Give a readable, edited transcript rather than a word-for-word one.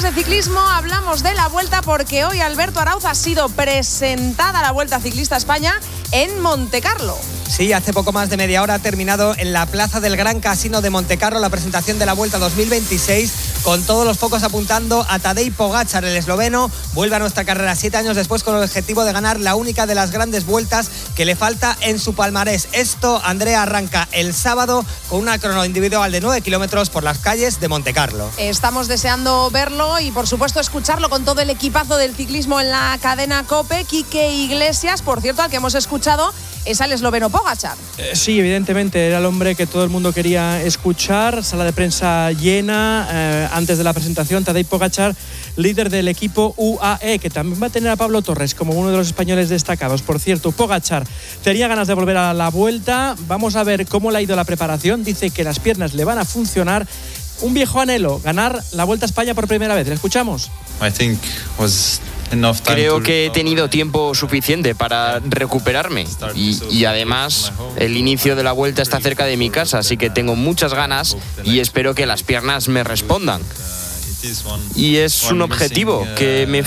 de ciclismo hablamos de la Vuelta porque hoy Alberto Arauz ha sido presentada la Vuelta Ciclista a España en Montecarlo. Sí, hace poco más de media hora ha terminado en la plaza del Gran Casino de Montecarlo la presentación de la Vuelta 2026, con todos los focos apuntando a Tadej Pogačar, el esloveno. Vuelve a nuestra carrera 7 años después con el objetivo de ganar la única de las grandes vueltas que le falta en su palmarés. Esto, Andrea, arranca el sábado con una crono individual de 9 kilómetros por las calles de Montecarlo. Estamos deseando verlo y, por supuesto, escucharlo con todo el equipazo del ciclismo en la cadena COPE. Quique Iglesias, por cierto, al que hemos escuchado, es al esloveno Pogačar. Sí, evidentemente, era el hombre que todo el mundo quería escuchar. Sala de prensa llena antes de la presentación. Tadej Pogačar, líder del equipo UAE, que también va a tener a Pablo Torres como uno de los españoles destacados. Por cierto, Pogačar tenía ganas de volver a la Vuelta. Vamos a ver cómo le ha ido la preparación. Dice que las piernas le van a funcionar. Un viejo anhelo, ganar la Vuelta a España por primera vez. ¿Le escuchamos? Creo que he tenido tiempo suficiente para recuperarme y además el inicio de la Vuelta está cerca de mi casa, así que tengo muchas ganas y espero que las piernas me respondan. Y es un objetivo que me